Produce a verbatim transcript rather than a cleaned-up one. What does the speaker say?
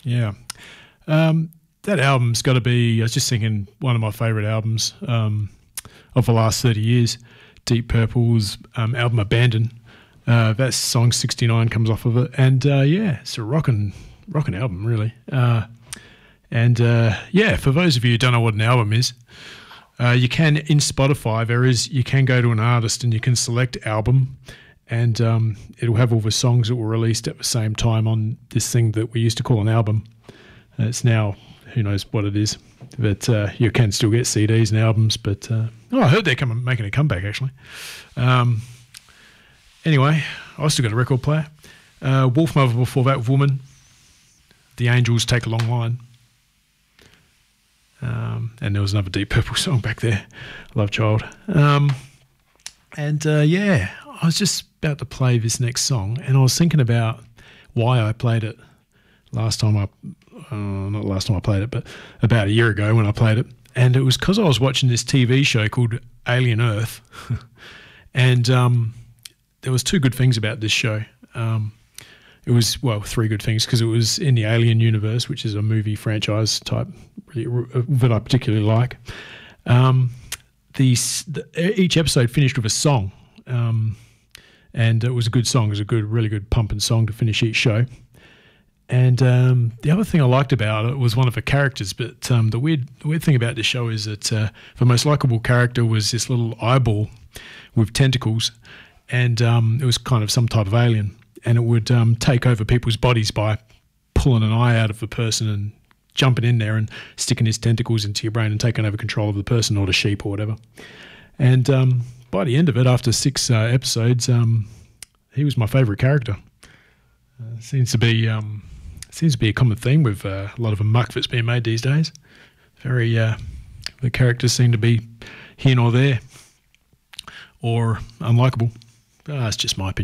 Yeah. Um, that album's got to be, I was just thinking, one of my favourite albums um, of the last thirty years. Deep Purple's um, album Abandon. Uh, that song sixty-nine comes off of it. And uh, yeah, it's a rocking, rocking album, really. Uh, and uh, yeah, for those of you who don't know what an album is, uh, you can, in Spotify, there is, you can go to an artist and you can select album, and um, it'll have all the songs that were released at the same time on this thing that we used to call an album. Uh, it's now, who knows what it is, but uh, you can still get C Ds and albums. But uh, oh, I heard they're coming, making a comeback, actually. Um, anyway, I still got a record player. Uh, Wolfmother before that, Woman. The Angels, Take a Long Line. Um, and there was another Deep Purple song back there, Love Child. Um, and uh, yeah, I was just about to play this next song, and I was thinking about why I played it last time I, uh, not last time I played it, but about a year ago when I played it. And it was because I was watching this T V show called Alien Earth. and um, there was two good things about this show. Um, it was, well, three good things, because it was in the Alien universe, which is a movie franchise type really, that I particularly like. Um, the, the, each episode finished with a song. Um, and it was a good song. It was a good, really good pumping song to finish each show. And um, the other thing I liked about it was one of the characters. But um, the weird, the weird thing about this show is that uh, the most likable character was this little eyeball with tentacles, and um, it was kind of some type of alien, and it would um, take over people's bodies by pulling an eye out of the person and jumping in there and sticking his tentacles into your brain and taking over control of the person or the sheep or whatever. And um, by the end of it, after six uh, episodes, um, he was my favourite character. Uh, seems to be um, seems to be a common theme with uh, a lot of the muck that's being made these days. Very, uh, the characters seem to be here nor there, or unlikable. Uh, it's just my opinion.